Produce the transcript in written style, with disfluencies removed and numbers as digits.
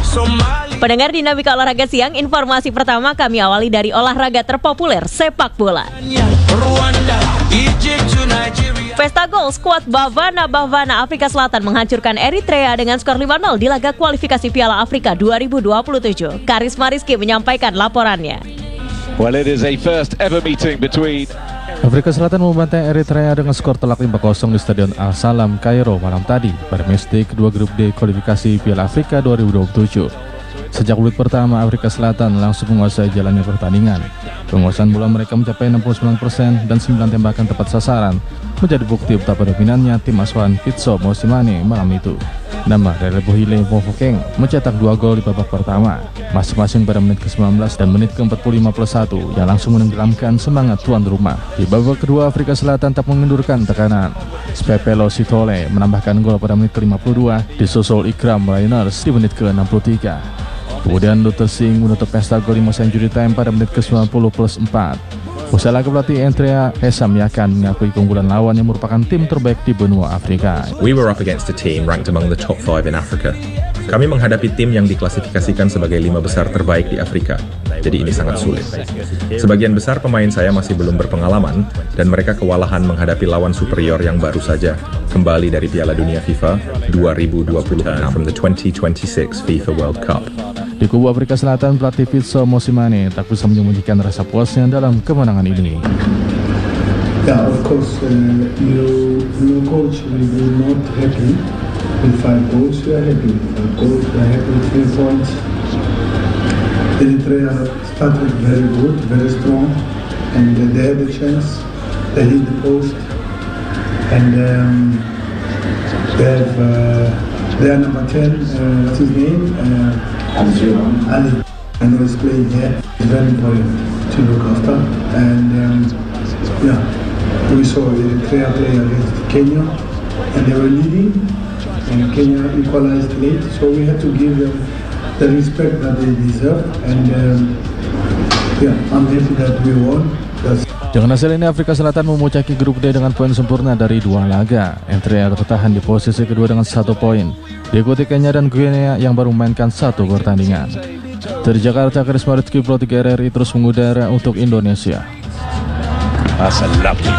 Pendengar Dinamika Olahraga Siang, informasi pertama kami awali dari olahraga terpopuler, sepak bola. Pesta gol skuad Bafana Afrika Selatan menghancurkan Eritrea dengan skor 5-0 di laga kualifikasi Piala Afrika 2027. Karisma Rizky menyampaikan laporannya. Well, it is a first ever meeting between Afrika Selatan membantai Eritrea dengan skor telak 5-0 di Stadion Al-Salam, Kairo malam tadi pada matchday kedua grup D kualifikasi Piala Afrika 2027. Sejak menit pertama, Afrika Selatan langsung menguasai jalannya pertandingan. Penguasaan bola mereka mencapai 69% dan 9 tembakan tepat sasaran, menjadi bukti betapa dominannya tim asuhan Pitso Mosimane malam itu. Nama dari Bohile Mofokeng mencetak 2 gol di babak pertama, masing-masing pada menit ke-19 dan menit ke-45+1 yang langsung menenggelamkan semangat tuan rumah. Di babak kedua, Afrika Selatan tak mengendurkan tekanan. Spepelo Sitole menambahkan gol pada menit ke-52, disusul Ikram Rainers di menit ke-63. Kemudian Luther Singh menutup pesta gol 5 century time pada menit ke-90+4. Usai laga, pelatih Eritrea Hesam Yakan mengakui keunggulan lawan yang merupakan tim terbaik di benua Afrika. We were up against a team ranked among the top 5 in Africa. Kami menghadapi tim yang diklasifikasikan sebagai 5 besar terbaik di Afrika. Jadi ini sangat sulit. Sebagian besar pemain saya masih belum berpengalaman dan mereka kewalahan menghadapi lawan superior yang baru saja kembali dari Piala Dunia FIFA 2026 from the 2026 FIFA World Cup. Di kubu Afrika Selatan, pelatih Pitso Mosimane tak bisa menyembunyikan rasa puasnya dalam kemenangan ini. Yeah, of course, no coach will be not happy with 5 goals. We are happy with 5 goals. We are happy with 3 points. Eritrea started very good, very strong, and they had a chance. They hit the post, and they have their number 10. What's his name? Ali. I know he's playing here. It's very important to look after. And we saw Eritrea play against Kenya, and they were leading, and Kenya equalized late. So we had to give them the respect that they deserve. And I'm happy that we won. Dengan hasil ini, Afrika Selatan memuncaki grup D dengan poin sempurna dari 2 laga. Eritrea tertahan di posisi kedua dengan 1 poin, diikuti Kenya dan Guinea yang baru memainkan 1 pertandingan. Dari Jakarta, Karisma Rizky, Pro 3 RRI terus mengudara untuk Indonesia. That's a lovely